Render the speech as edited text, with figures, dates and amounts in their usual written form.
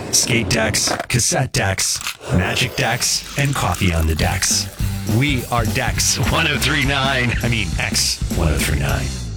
Skate decks, cassette decks, magic decks, and coffee on the decks. We are Dex 1039. I mean, X 1039.